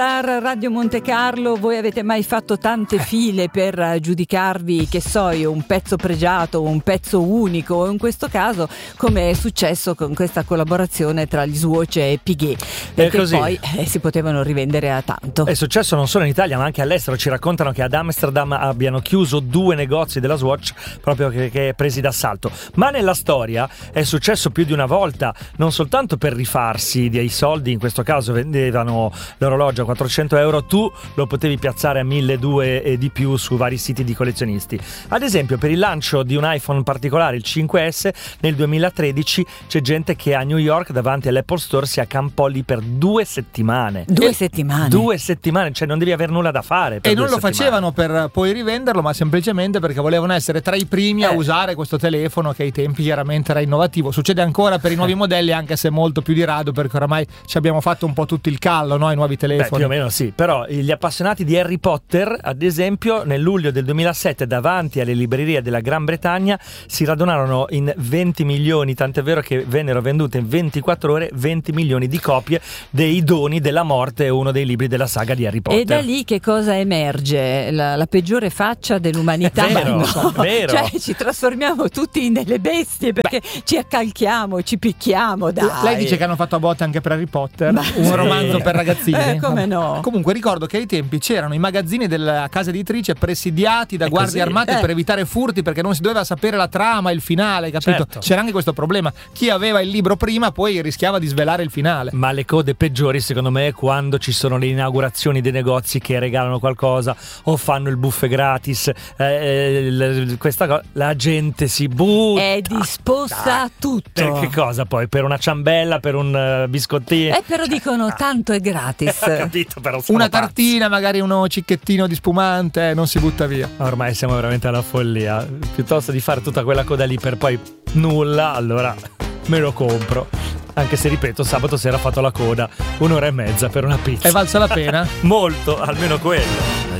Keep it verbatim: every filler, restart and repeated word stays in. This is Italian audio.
Radio Monte Carlo, voi avete mai fatto tante file per giudicarvi, che so io, un pezzo pregiato, un pezzo unico, in questo caso come è successo con questa collaborazione tra gli Swatch e Piguet, perché così. poi eh, si potevano rivendere a tanto. È successo non solo in Italia ma anche all'estero. Ci raccontano che ad Amsterdam abbiano chiuso due negozi della Swatch proprio che, che presi d'assalto. Ma nella storia è successo più di una volta, non soltanto per rifarsi dei soldi, in questo caso vendevano l'orologio a quattrocento euro, tu lo potevi piazzare a milleduecento e di più su vari siti di collezionisti. Ad esempio, per il lancio di un iPhone particolare, il cinque S, nel duemilatredici c'è gente che a New York davanti all'Apple Store si accampò lì per due settimane. Due e settimane? Due settimane, cioè non devi avere nulla da fare per e non lo settimane. facevano per poi rivenderlo, ma semplicemente perché volevano essere tra i primi eh. a usare questo telefono che ai tempi chiaramente era innovativo. Succede ancora per i nuovi modelli, anche se molto più di rado, perché oramai ci abbiamo fatto un po' tutto il callo, no? I nuovi telefoni. Beh, più o meno sì, però gli appassionati di Harry Potter, ad esempio, nel luglio del duemilasette davanti alle librerie della Gran Bretagna si radunarono in venti milioni, tant'è vero che vennero vendute in ventiquattro ore venti milioni di copie dei Doni della Morte, uno dei libri della saga di Harry Potter. E da lì che cosa emerge? La, la peggiore faccia dell'umanità. Vero, no. vero. Cioè ci trasformiamo tutti in delle bestie perché Beh. ci accalchiamo, ci picchiamo, dai. Lei dice che hanno fatto a botte anche per Harry Potter, Beh, un sì. romanzo per ragazzini. Eh, come no? Comunque ricordo che ai tempi c'erano i magazzini della casa editrice presidiati da È guardie così. armate Eh. per evitare furti, perché non si doveva sapere la trama, il finale, capito? Certo. C'era anche questo problema. Chi aveva il libro prima poi rischiava di svelare il finale. Ma le code peggiori secondo me è quando ci sono le inaugurazioni dei negozi che regalano qualcosa o fanno il buffet gratis, eh, l- questa cosa, la gente si butta. È disposta a tutto. Per che cosa poi? Per una ciambella, per un uh, biscottino? Eh, però dicono tanto è gratis. Ho capito, però sono Una pazzi. tartina, magari uno cicchettino di spumante, eh, non si butta via. Ormai siamo veramente alla follia. Piuttosto di fare tutta quella coda lì per poi nulla, allora me lo compro. Anche se, ripeto, sabato sera ho fatto la coda un'ora e mezza per una pizza. È valsa la pena? Molto, almeno quello.